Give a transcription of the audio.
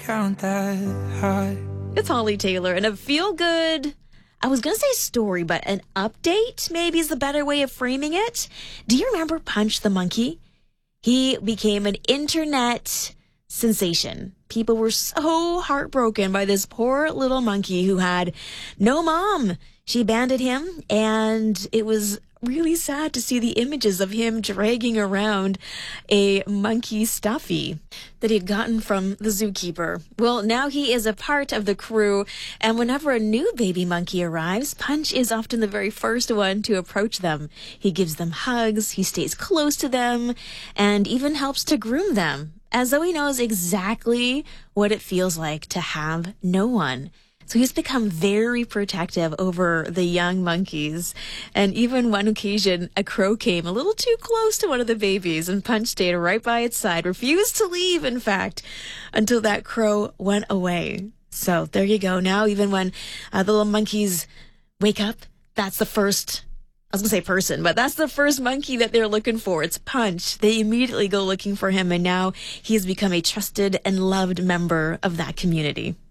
count that high. It's Holly Taylor and a feel-good, I was going to say story, but an update maybe is the better way of framing it. Do you remember Punch the monkey? He became an internet sensation. People were so heartbroken by this poor little monkey who had no mom. She abandoned him, and it was really sad to see the images of him dragging around a monkey stuffy that he had gotten from the zookeeper. Well, now he is a part of the crew, and whenever a new baby monkey arrives, Punch is often the very first one to approach them. He gives them hugs, he stays close to them, and even helps to groom them, as though he knows exactly what it feels like to have no one. So he's become very protective over the young monkeys. And even one occasion, a crow came a little too close to one of the babies, and Punch stayed right by its side, refused to leave, in fact, until that crow went away. So there you go. Now, even when the little monkeys wake up, that's the first, I was going to say person, but that's the first monkey that they're looking for. It's Punch. They immediately go looking for him, and now he has become a trusted and loved member of that community.